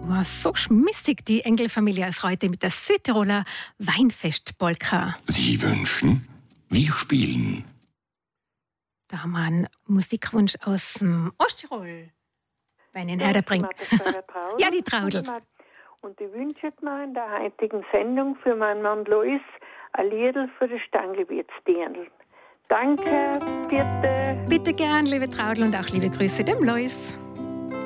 Oh, so schmissig die Engelfamilie ist heute mit der Südtiroler Weinfestpolka. Sie wünschen, wir spielen. Da haben wir einen Musikwunsch aus dem Osttirol. Bei Ihnen herbringen. Ja, die Traudel. Und ich wünsche mir in der heutigen Sendung für meinen Mann Lois ein Liedl für das Stangelwirtsdirndl. Danke, bitte. Bitte gern, liebe Traudel, und auch liebe Grüße dem Lois.